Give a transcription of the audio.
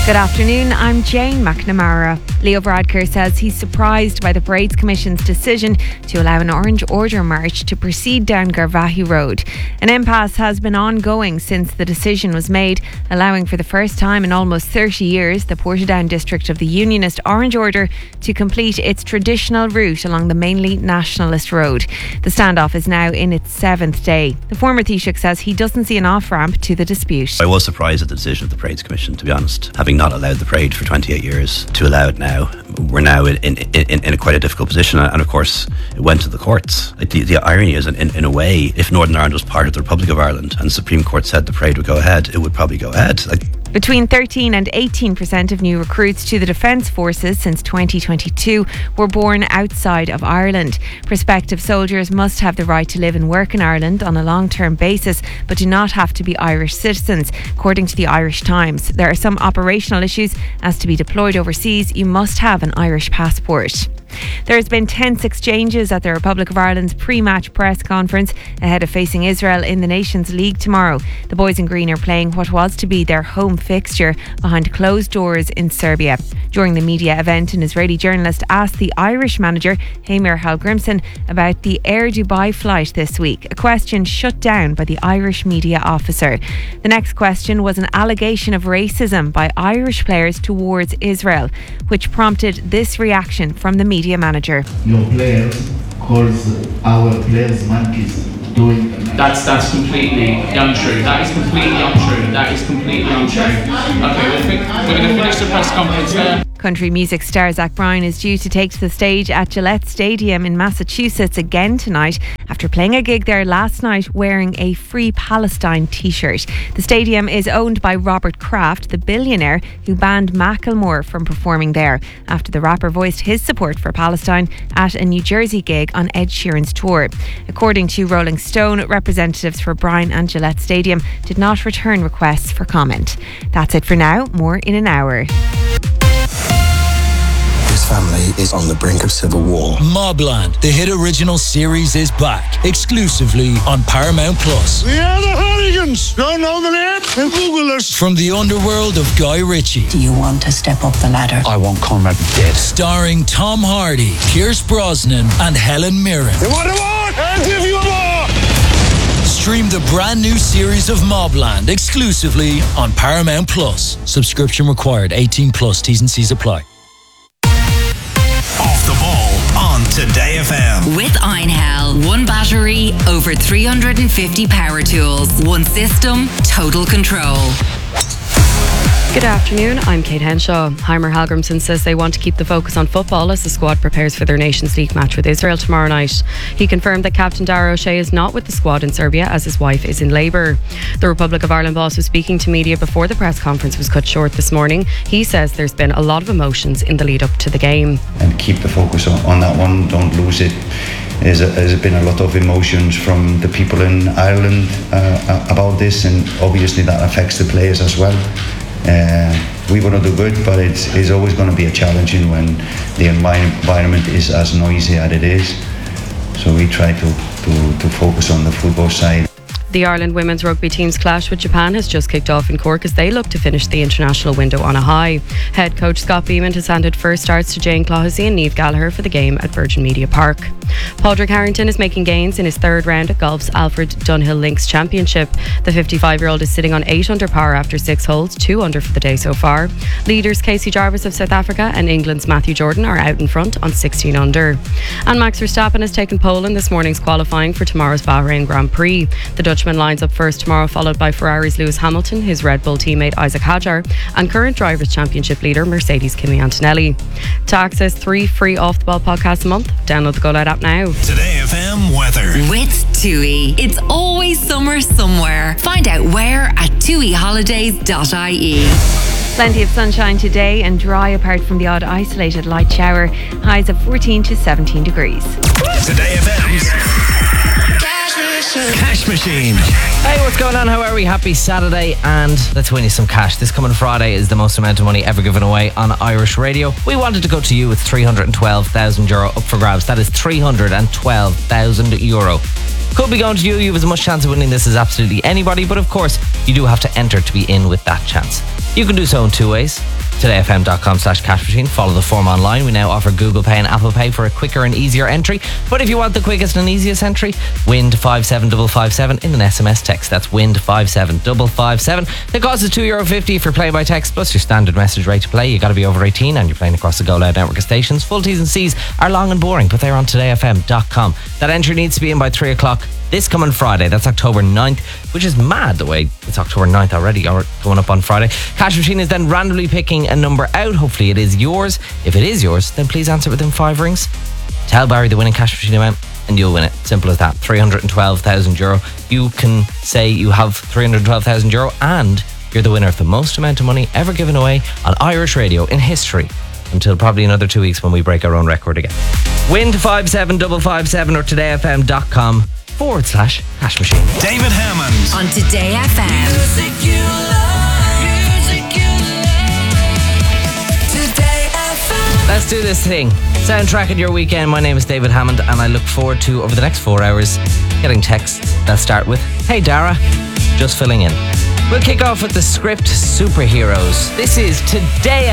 Good afternoon, I'm Jane McNamara. Leo Varadkar says he's surprised by the Parades Commission's decision to allow an Orange Order march to proceed down Garvaghey Road. An impasse has been ongoing since the decision was made, allowing for the first time in almost 30 years the Portadown district of the Unionist Orange Order to complete its traditional route along the mainly nationalist road. The standoff is now in its 7th day. The former Taoiseach says he doesn't see an off-ramp to the dispute. I was surprised at the decision of the Parades Commission, to be honest. Having not allowed the parade for 28 years, to allow it now, we're now in a quite a difficult position, and of course it went to the courts. The irony is, in a way, if Northern Ireland was part of the Republic of Ireland and the Supreme Court said the parade would go ahead, it would probably go ahead. Between 13 and 18% of new recruits to the Defence Forces since 2022 were born outside of Ireland. Prospective soldiers must have the right to live and work in Ireland on a long-term basis, but do not have to be Irish citizens, according to the Irish Times. There are some operational issues, as to be deployed overseas, you must have an Irish passport. There has been tense exchanges at the Republic of Ireland's pre-match press conference ahead of facing Israel in the Nations League tomorrow. The boys in green are playing what was to be their home fixture behind closed doors in Serbia. During the media event, an Israeli journalist asked the Irish manager, Heimir Hallgrimsson, about the Air Dubai flight this week, a question shut down by the Irish media officer. The next question was an allegation of racism by Irish players towards Israel, which prompted this reaction from the media manager. Your player calls our players monkeys. That's completely untrue. That is completely untrue. That is completely untrue. Okay, we're going to finish the press conference there. Country music star Zach Bryan is due to take to the stage at Gillette Stadium in Massachusetts again tonight after playing a gig there last night wearing a Free Palestine t-shirt. The stadium is owned by Robert Kraft, the billionaire who banned Macklemore from performing there after the rapper voiced his support for Palestine at a New Jersey gig on Ed Sheeran's tour. According to Rolling Stone, representatives for Bryan and Gillette Stadium did not return requests for comment. That's it for now. More in an hour. Family is on the brink of civil war. Mobland, the hit original series, is back exclusively on Paramount Plus. We are the hooligans. Don't know the name? And Google us. From the underworld of Guy Ritchie. Do you want to step up the ladder? I want Conrad dead. Starring Tom Hardy, Pierce Brosnan, and Helen Mirren. You want a war? I'll give you a war. Stream the brand new series of Mobland exclusively on Paramount Plus. Subscription required. 18 plus. T's and C's apply. Off the ball on Today FM. With Einhell, one battery, over 350 power tools, one system, total control. Good afternoon, I'm Kate Henshaw. Heimir Hallgrimsson says they want to keep the focus on football as the squad prepares for their Nations League match with Israel tomorrow night. He confirmed that captain Dara O'Shea is not with the squad in Serbia as his wife is in labour. The Republic of Ireland boss was speaking to media before the press conference was cut short this morning. He says there's been a lot of emotions in the lead up to the game. And keep the focus on that one, don't lose it. There's been a lot of emotions from the people in Ireland about this, and obviously that affects the players as well. We want to do good, but it's always going to be a challenging when the environment is as noisy as it is. So we try to focus on the football side. The Ireland women's rugby team's clash with Japan has just kicked off in Cork as they look to finish the international window on a high. Head coach Scott Beeman has handed first starts to Jane Clohessy and Niamh Gallagher for the game at Virgin Media Park. Padraig Harrington is making gains in his third round at golf's Alfred Dunhill Links Championship. The 55-year-old is sitting on 8 under par after 6 holes, 2 under for the day so far. Leaders Casey Jarvis of South Africa and England's Matthew Jordan are out in front on 16 under. And Max Verstappen has taken pole in this morning's qualifying for tomorrow's Bahrain Grand Prix. The Dutchman lines up first tomorrow, followed by Ferrari's Lewis Hamilton, his Red Bull teammate Isaac Hadjar, and current Drivers' Championship leader Mercedes' Kimi Antonelli. To access 3 free Off the Ball podcasts a month, download the Go Loud app now. Today FM weather. With TUI. It's always summer somewhere. Find out where at tuiholidays.ie. Plenty of sunshine today and dry apart from the odd isolated light shower. Highs of 14 to 17 degrees. Today FM's Cash Machine. Hey, what's going on? How are we? Happy Saturday, and let's win you some cash. This coming Friday is the most amount of money ever given away on Irish radio. We wanted to go to you with €312,000 up for grabs. That is €312,000. Could be going to you. You have as much chance of winning this as absolutely anybody, but of course, you do have to enter to be in with that chance. You can do so in two ways. todayfm.com/cash machine. Follow the form online. We now offer Google Pay and Apple Pay for a quicker and easier entry. But if you want the quickest and easiest entry, WIN to 57557 in an SMS text. That's WIN to 57557. The cost is €2.50 if you're playing by text, plus your standard message rate to play. You got to be over 18 and you're playing across the Go Loud network of stations. Full T's and C's are long and boring, but they're on todayfm.com. That entry needs to be in by 3 o'clock this coming Friday. That's October 9th, which is mad the way it's October 9th already, or going up on Friday. Cash Machine is then randomly picking a number out. Hopefully it is yours. If it is yours, then please answer within 5 rings. Tell Barry the winning Cash Machine amount and you'll win it. Simple as that. €312,000. You can say you have €312,000 and you're the winner of the most amount of money ever given away on Irish radio in history, until probably another 2 weeks when we break our own record again. Win to 57557 or todayfm.com/cash machine. David Hammond on Today FM. Music you love. Today FM. Let's do this thing. Soundtracking your weekend. My name is David Hammond and I look forward to, over the next 4 hours, getting texts that start with, "Hey Dara, just filling in." We'll kick off with the Script Superheroes. This is Today